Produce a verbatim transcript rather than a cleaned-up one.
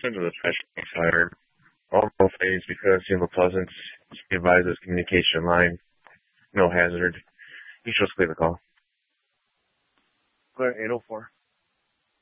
Center of the Special Fire. All no phase because Single Pleasant advises communication line. No hazard. You should clear the call. Clear eight oh four.